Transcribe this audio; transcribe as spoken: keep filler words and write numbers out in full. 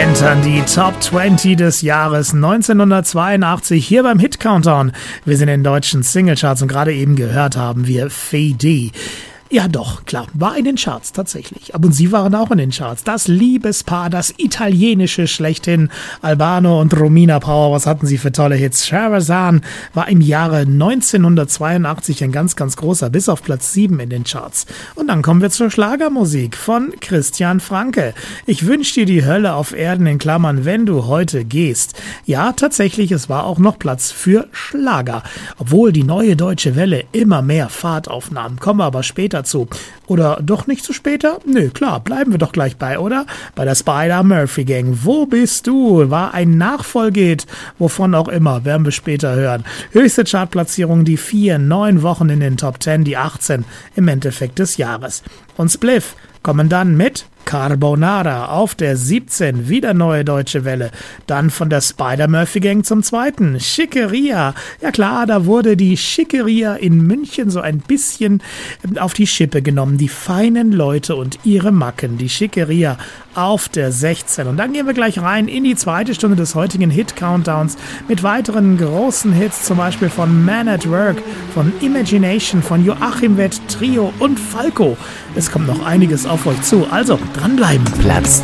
entern die Top zwanzig des Jahres neunzehnhundertzweiundachtzig hier beim Hit Countdown. Wir sind in den deutschen Singlecharts und gerade eben gehört haben wir Fade. Ja doch, klar, war in den Charts tatsächlich. Aber und sie waren auch in den Charts. Das Liebespaar, das italienische schlechthin, Albano und Romina Power, was hatten sie für tolle Hits? Sharazan war im Jahre neunzehnhundertzweiundachtzig ein ganz, ganz großer, bis auf Platz sieben in den Charts. Und dann kommen wir zur Schlagermusik von Christian Franke. Ich wünsch dir die Hölle auf Erden, in Klammern, wenn du heute gehst. Ja, tatsächlich, es war auch noch Platz für Schlager. Obwohl die Neue Deutsche Welle immer mehr Fahrt aufnahm. Kommen wir aber später zu. Oder doch nicht zu später? Nö, klar, bleiben wir doch gleich bei, oder? Bei der Spider-Murphy-Gang. Wo bist du? War ein Nachfolgehit, wovon auch immer, werden wir später hören. Höchste Chartplatzierung die vier, neun Wochen in den Top zehn, die achtzehn im Endeffekt des Jahres. Und Spliff kommen dann mit Carbonara auf der siebzehn, wieder Neue Deutsche Welle. Dann von der Spider-Murphy-Gang zum zweiten, Schickeria. Ja klar, da wurde die Schickeria in München so ein bisschen auf die Schippe genommen. Die feinen Leute und ihre Macken. Die Schickeria auf der sechzehn. Und dann gehen wir gleich rein in die zweite Stunde des heutigen Hit-Countdowns mit weiteren großen Hits, zum Beispiel von Man at Work, von Imagination, von Joachim Wett Trio und Falco. Es kommt noch einiges auf euch zu. Also, dranbleiben. Platz